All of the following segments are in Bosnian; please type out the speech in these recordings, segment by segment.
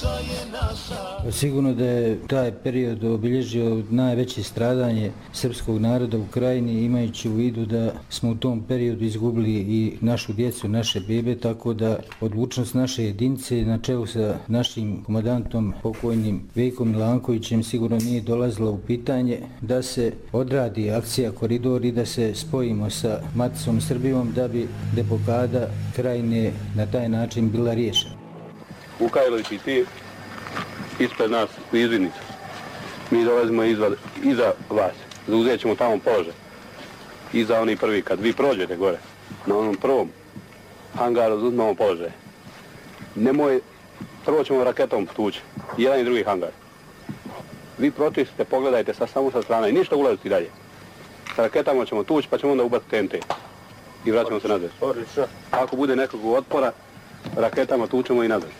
Sigurno da je taj period obilježio najveće stradanje srpskog naroda u Krajini, imajući u vidu da smo u tom periodu izgubili i našu djecu, naše bebe, tako da odlučnost naše jedinice na čelu sa našim komandantom pokojnim Veljkom Milankovićem sigurno nije dolazila u pitanje da se odradi akcija Koridor i da se spojimo sa maticom Srbijom da bi deblokada Krajine na taj način bila riješena. Vukajlović i ti ispred nas u izvidnicu. Mi dolazimo iza vas. Zauzet ćemo tamo položaj. Iza oni prvi. Kad vi prođete gore, na onom prvom hangaru zauzmemo položaj. Nemoj, prvo ćemo raketom tući. Jedan i drugi hangar. Vi protisite, pogledajte samo sa strane i ništa ulaziti dalje. Sa raketama ćemo tući pa ćemo onda ubaciti TNT. I vraćamo se nazad. Ako bude nekog otpora, raketama tučemo i nazad.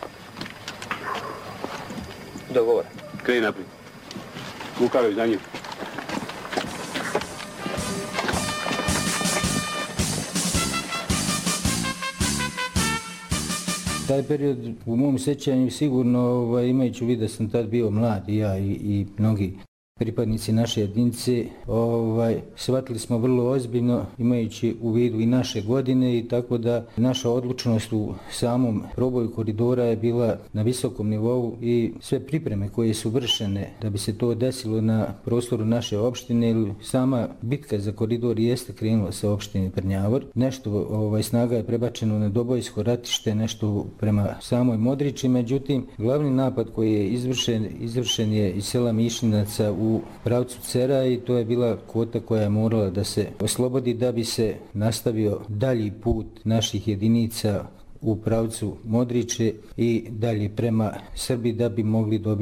Dogovor. Kreni naprijed. Vukajlović za njim. Taj period u mom sjećanju sigurno, imajući u vidu da sam tad bio mlad i ja i mnogi pripadnici naše jedinice, shvatili smo vrlo ozbiljno, imajući u vidu i naše godine, i tako da naša odlučnost u samom proboju koridora je bila na visokom nivou i sve pripreme koje su vršene da bi se to desilo na prostoru naše opštine, ili sama bitka za koridor jeste krenula sa opštine Prnjavor. Nešto snaga je prebačeno na Dobojsko ratište, nešto prema samoj Modriči, međutim glavni napad koji je izvršen je iz sela Mišljenaca u pravcu Cera, i to je bila kvota koja je morala da se oslobodi da bi se nastavio dalji put naših jedinica u pravcu Modriče i dalje prema Srbiji da bi mogli dobiti